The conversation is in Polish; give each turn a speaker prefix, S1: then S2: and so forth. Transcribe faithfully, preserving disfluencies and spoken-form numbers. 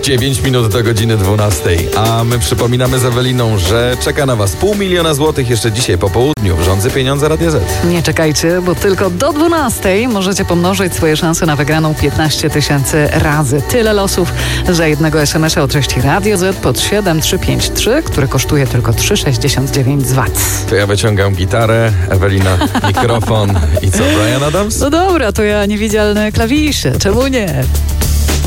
S1: dziewięć minut do godziny dwunastej. A my przypominamy z Eweliną, że czeka na Was pół miliona złotych jeszcze dzisiaj po południu w Rządzy Pieniądze Radia Z.
S2: Nie czekajcie, bo tylko do dwunastej możecie pomnożyć swoje szanse na wygraną piętnaście tysięcy razy. Tyle losów za jednego es em es a o treści Radio Z pod siedem trzy pięć trzy, który kosztuje tylko trzy sześćdziesiąt dziewięć z wat.
S1: To ja wyciągam gitarę, Ewelina mikrofon i co, Bryan Adams?
S2: No dobra, to ja niewidzialne klawisze, czemu nie?